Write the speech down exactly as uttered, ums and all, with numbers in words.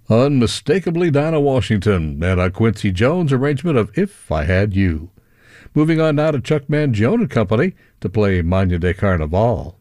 Unmistakably Dinah Washington and a Quincy Jones arrangement of If I Had You. Moving on now to Chuck Mangione and Company to play Magna de Carnaval.